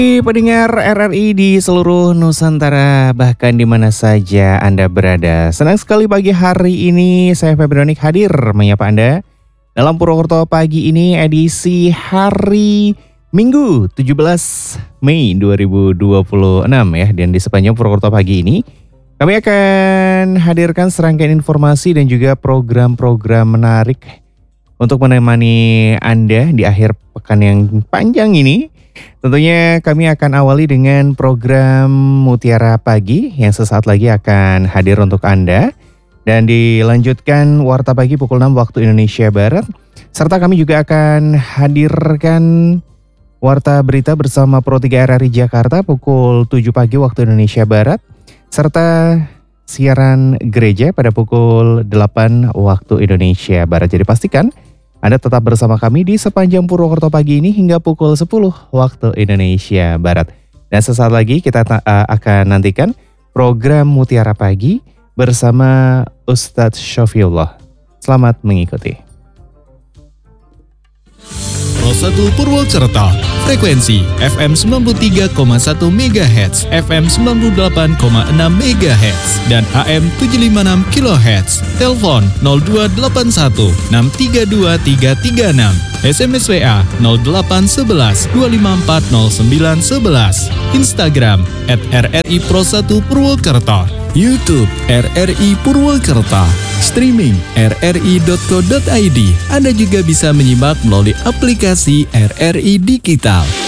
Pendengar RRI di seluruh Nusantara, bahkan di mana saja Anda berada. Senang sekali pagi hari ini saya Febronic hadir menyapa Anda dalam Purwokerto pagi ini edisi hari Minggu 17 Mei 2026 ya. Dan di sepanjang Purwokerto pagi ini kami akan hadirkan serangkaian informasi dan juga program-program menarik untuk menemani Anda di akhir pekan yang panjang ini. Tentunya kami akan awali dengan program Mutiara Pagi yang sesaat lagi akan hadir untuk Anda. Dan dilanjutkan Warta Pagi pukul 6 waktu Indonesia Barat. Serta kami juga akan hadirkan Warta Berita bersama Pro 3 RRI Jakarta pukul 7 pagi waktu Indonesia Barat. Serta siaran gereja pada pukul 8 waktu Indonesia Barat. Jadi pastikan Anda tetap bersama kami di sepanjang Purwokerto pagi ini hingga pukul 10 waktu Indonesia Barat. Dan sesaat lagi kita akan nantikan program Mutiara Pagi bersama Ustadz Syafiullah. Selamat mengikuti. Pro 1 Purwokerto, frekuensi FM 93,1 MHz, FM 98,6 MHz, dan AM 756 kHz. Telepon 0281 632 336. SMS WA 0811 254 0911. Instagram @RRI Pro 1 Purwokerto. YouTube RRI Purwokerto. Streaming rri.co.id. Anda juga bisa menyimak melalui aplikasi RRI Digital.